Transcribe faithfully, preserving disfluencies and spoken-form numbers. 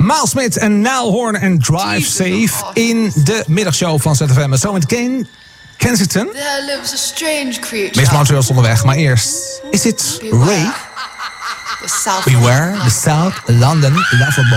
Miles Smith en Niall Horan en Drive Safe in de middagshow van Z F M. Zo meteen Kensington. Miss Montreal is onderweg, maar eerst is het Ray. Beware the South London Loverboy.